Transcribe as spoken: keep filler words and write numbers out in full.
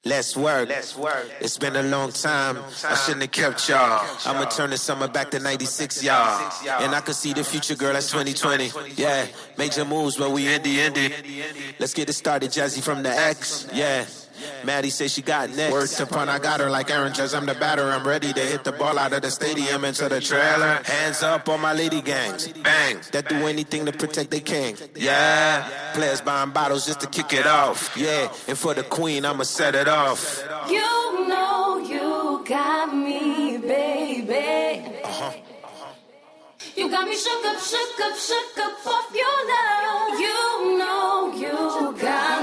Let's work. It's been a long time. I shouldn't have kept y'all. I'ma turn the summer back to ninety-six, y'all. And I can see the future, girl, that's twenty twenty. Yeah, major moves, but we indie, indie. Let's get it started, Jazzy from the X. Yeah. Maddie says she got next. Word to pun, I got her like Aaron Judge. I'm the batter. I'm ready to hit the ball out of the stadium into the trailer. Hands up on my lady gangs. Bang. That do anything to protect their king. Yeah. Players buying bottles just to kick it off. Yeah. And for the queen, I'ma set it off. You know you got me, baby. Uh-huh. You got me shook up, shook up, shook up off your love. You know you got me.